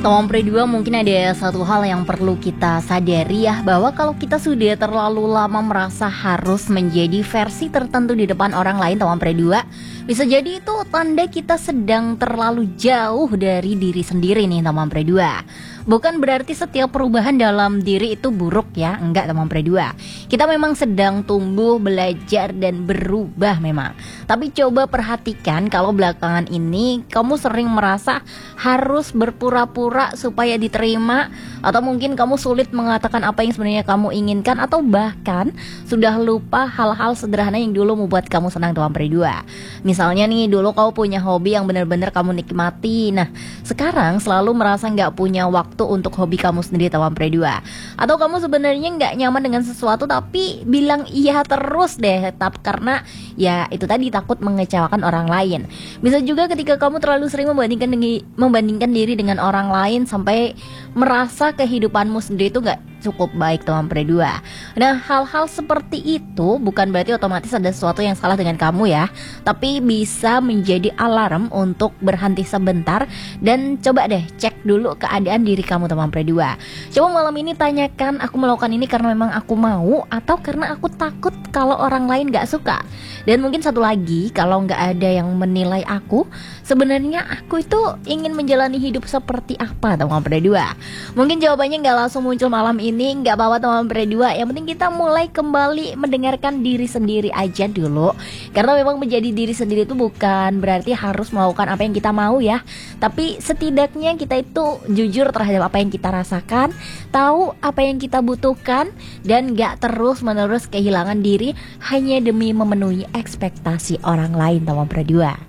Tompre 2 mungkin ada satu hal yang perlu kita sadari ya, bahwa kalau kita sudah terlalu lama merasa harus menjadi versi tertentu di depan orang lain, Tompre 2 bisa jadi itu tanda kita sedang terlalu jauh dari diri sendiri nih, Tompre 2. Bukan berarti setiap perubahan dalam diri itu buruk ya, enggak, Tompre 2. Kita memang sedang tumbuh, belajar dan berubah memang. Tapi coba perhatikan kalau belakangan ini kamu sering merasa harus berpura-pura supaya diterima, atau mungkin kamu sulit mengatakan apa yang sebenarnya kamu inginkan, atau bahkan sudah lupa hal-hal sederhana yang dulu membuat kamu senang, Tompre 2. Misalnya nih, dulu kamu punya hobi yang benar-benar kamu nikmati. Nah, sekarang selalu merasa nggak punya waktu untuk hobi kamu sendiri, Tompre 2. Atau kamu sebenarnya nggak nyaman dengan sesuatu tapi bilang iya terus deh, karena ya itu tadi, takut mengecewakan orang lain. Bisa juga ketika kamu terlalu sering membandingkan diri dengan orang lain sampai merasa kehidupanmu sendiri itu nggak cukup baik, Tompre 2. Nah, hal-hal seperti itu bukan berarti otomatis ada sesuatu yang salah dengan kamu ya, tapi bisa menjadi alarm untuk berhenti sebentar dan coba deh cek dulu keadaan diri kamu, Tompre 2. Coba malam ini tanyakan, aku melakukan ini karena memang aku mau atau karena aku takut kalau orang lain gak suka. Dan mungkin satu lagi, kalau gak ada yang menilai aku, sebenarnya aku itu ingin menjalani hidup seperti apa, Tompre 2. Mungkin jawabannya gak langsung muncul malam ini, gak apa-apa, Tompre 2. Yang penting kita mulai kembali mendengarkan diri sendiri aja dulu. Karena memang menjadi diri sendiri itu bukan berarti harus melakukan apa yang kita mau ya, tapi setidaknya kita itu jujur terhadap apa yang kita rasakan, tahu apa yang kita butuhkan, dan gak terus-menerus kehilangan diri hanya demi memenuhi ekspektasi orang lain, Tompre 2.